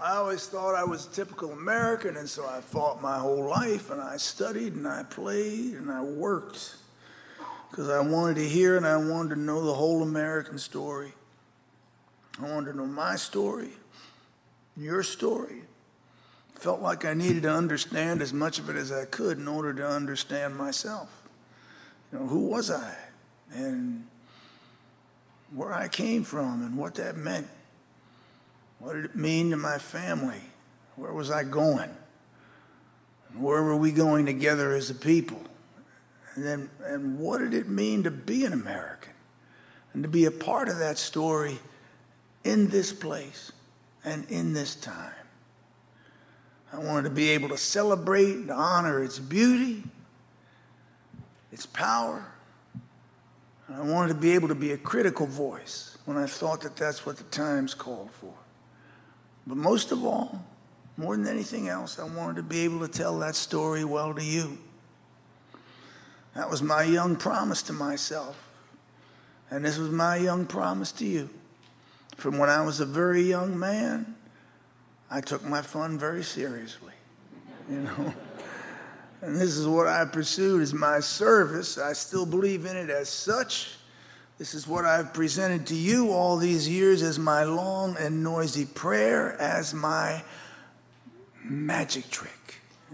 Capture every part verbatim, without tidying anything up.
I always thought I was a typical American, and so I fought my whole life, and I studied, and I played, and I worked, because I wanted to hear and I wanted to know the whole American story. I wanted to know my story, your story. Felt like I needed to understand as much of it as I could in order to understand myself. You know, who was I? And where I came from and what that meant. What did it mean to my family? Where was I going? And where were we going together as a people? And then, and what did it mean to be an American? And to be a part of that story in this place and in this time. I wanted to be able to celebrate and honor its beauty, its power. And I wanted to be able to be a critical voice when I thought that that's what the times called for. But most of all, more than anything else, I wanted to be able to tell that story well to you. That was my young promise to myself. And this was my young promise to you. From when I was a very young man, I took my fun very seriously, you know. And this is what I pursued as my service. I still believe in it as such. This is what I've presented to you all these years as my long and noisy prayer, as my magic trick.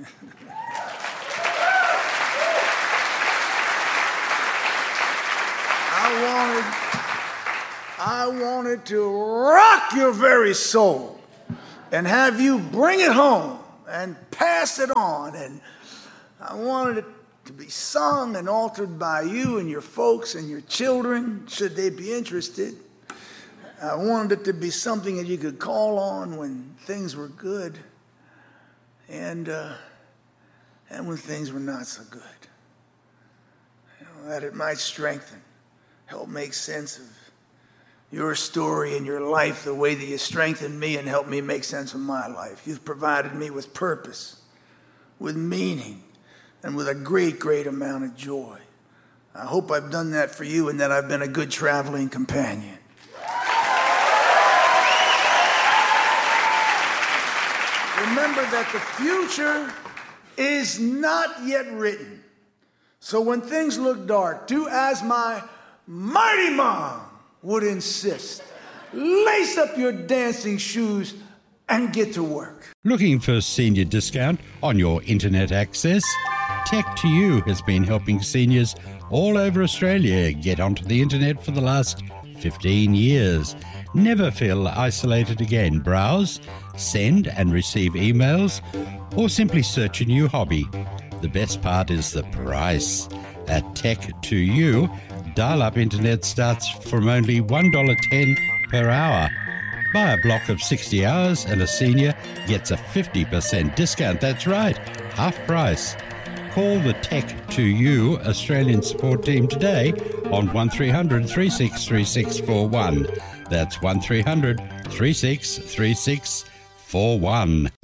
I wanted, I wanted to rock your very soul and have you bring it home and pass it on. And I wanted it to be sung and altered by you and your folks and your children, should they be interested. I wanted it to be something that you could call on when things were good and uh, and when things were not so good. You know, that it might strengthen, help make sense of your story and your life the way that you strengthened me and helped me make sense of my life. You've provided me with purpose, with meaning, and with a great, great amount of joy. I hope I've done that for you and that I've been a good traveling companion. Remember that the future is not yet written. So when things look dark, do as my mighty mom would insist. Lace up your dancing shoes and get to work. Looking for a senior discount on your internet access? Tech to You has been helping seniors all over Australia get onto the internet for the last fifteen years. Never feel isolated again. Browse, send and receive emails, or simply search a new hobby. The best part is the price. At Tech to You, dial-up internet starts from only one dollar ten per hour. Buy a block of sixty hours and a senior gets a fifty percent discount. That's right, half price. Call the Tech to You Australian support team today on one three hundred, three six three six four one. That's one three hundred, three six three six four one.